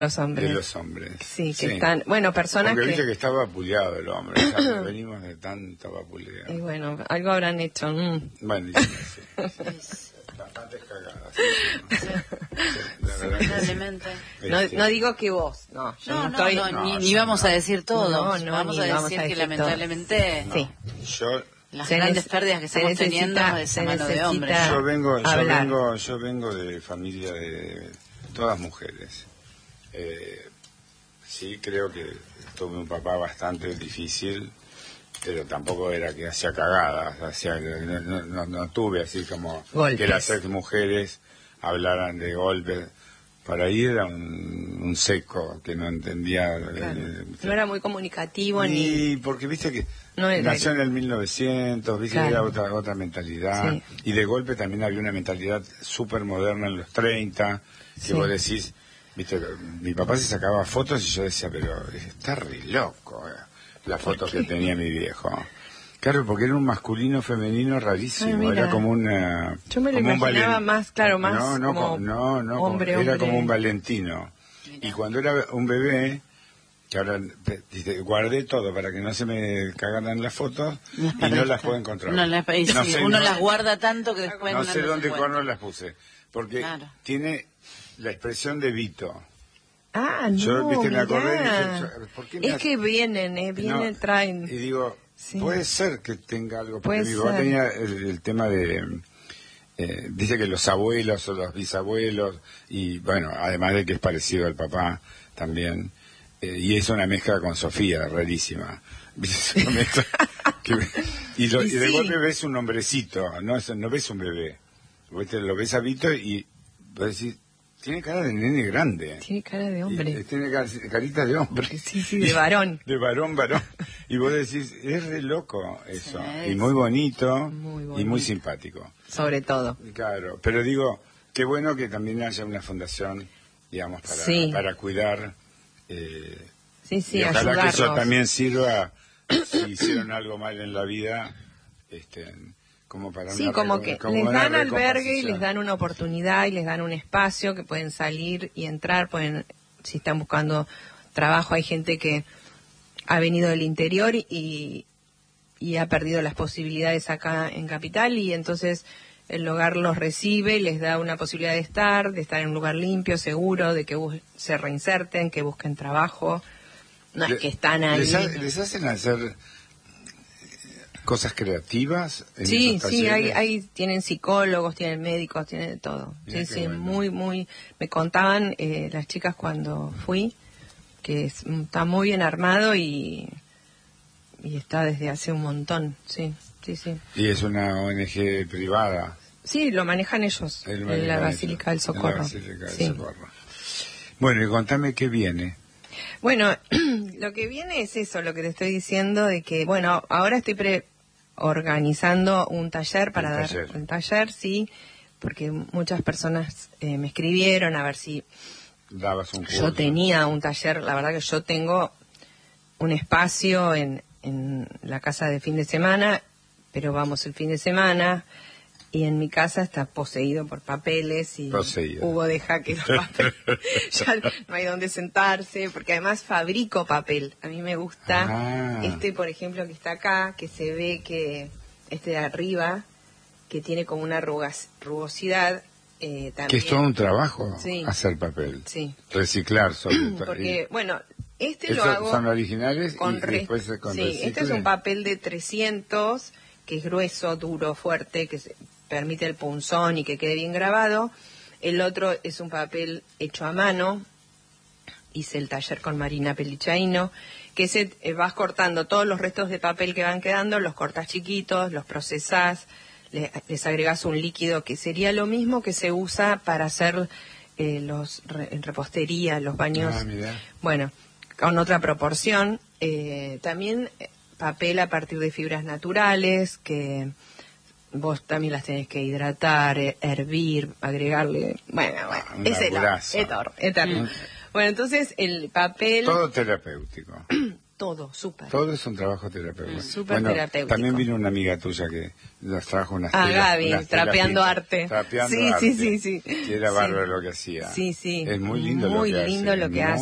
los hombres. De los hombres. Sí, que están, bueno, personas porque que... viste que está vapuleado el hombre, o sea, venimos de tanto vapuleo. Y bueno, algo habrán hecho. Bueno, sí. Bastantes cagadas. Lamentablemente. No digo que vos, no, yo no estoy... ni vamos a decir todo. Vamos a vamos decir a que decir lamentablemente sí. las grandes pérdidas que estamos teniendo de esa mano de hombre. Yo vengo de familia de todas mujeres. Sí, creo que tuve un papá bastante difícil, pero tampoco era que hacía cagadas, no tuve así como golpes. Que las 6 mujeres hablaran de golpes. Para ahí era un seco que no entendía. Claro. No era muy comunicativo ni... porque viste que no nació en el 1900, viste que era otra mentalidad. Sí. Y de golpe también había una mentalidad súper moderna en los 30, que vos decís... Viste, mi papá se sacaba fotos y yo decía, pero está re loco la foto que tenía mi viejo. Claro, porque era un masculino femenino rarísimo, era como una... Yo me lo imaginaba más, claro, más hombre. Era como un Valentino. Mira. Y cuando era un bebé, que ahora guardé todo para que no se me cagaran las fotos y no las puedo encontrar. Uno las guarda tanto que después no sé dónde cuerno las puse, porque tiene... la expresión de Vito. Ah, no, yo, viste, me acordé y dije, ¿por qué es que vienen, traen. Y digo, puede ser que tenga algo, porque mi papá tenía el tema de, dice que los abuelos o los bisabuelos, y bueno, además de que es parecido al papá también, y es una mezcla con Sofía, rarísima. Y de golpe ves un hombrecito, no ves un bebé. Lo ves a Vito y vos decís, tiene cara de nene grande. Tiene cara de hombre. Tiene carita de hombre. Sí, de varón. De varón. Y vos decís, es re loco eso. Y muy bonito, y muy simpático. Sobre todo. Claro, pero digo, qué bueno que también haya una fundación, digamos, para cuidar. Y ojalá ayudarnos. que eso también sirva, si hicieron algo mal en la vida, como para les dan albergue y les dan una oportunidad y les dan un espacio que pueden salir y entrar, si están buscando trabajo. Hay gente que ha venido del interior y ha perdido las posibilidades acá en Capital, y entonces el hogar los recibe y les da una posibilidad de estar en un lugar limpio, seguro, de que se reinserten, que busquen trabajo. No es que están ahí. ¿Les hacen hacer cosas creativas? Sí, tienen psicólogos, tienen médicos, tienen de todo. Bueno. Muy, me contaban las chicas cuando fui, que está muy bien armado y está desde hace un montón, sí. ¿Y es una ONG privada? Sí, lo manejan ellos, en la Basílica del Socorro. Bueno, y contame qué viene. Bueno, lo que viene es eso, lo que te estoy diciendo, de que, bueno, ahora estoy organizando un taller para dar un taller, sí, porque muchas personas me escribieron a ver si dabas un curso. Yo tenía un taller, la verdad que yo tengo un espacio en la casa de fin de semana, pero vamos el fin de semana y en mi casa está poseído por papeles y Hugo deja que los papeles ya no hay dónde sentarse, porque además fabrico papel. A mí me gusta por ejemplo, que está acá, que se ve que de arriba, que tiene como una rugosidad. También. Que es todo un trabajo hacer papel. Sí. Reciclar sobre todo. Porque, bueno, lo hago... son originales y después con recicle. Este es un papel de 300, que es grueso, duro, fuerte, que permite el punzón y que quede bien grabado. El otro es un papel hecho a mano. Hice el taller con Marina Pelichaino, que vas cortando todos los restos de papel que van quedando, los cortas chiquitos, los procesás, les agregás un líquido que sería lo mismo que se usa para hacer en repostería, los baños. Bueno, con otra proporción. También papel a partir de fibras naturales, que vos también las tenés que hidratar, hervir, agregarle... Bueno, es eterno. Bueno, entonces el papel... Todo terapéutico. todo, súper. Todo es un trabajo terapéutico. Súper terapéutico. También vino una amiga tuya que nos trajo unas telas. Gaby, trapeando arte. Trapeando arte. Sí. Que era bárbaro lo que hacía. Sí. Es muy lindo lo que hace.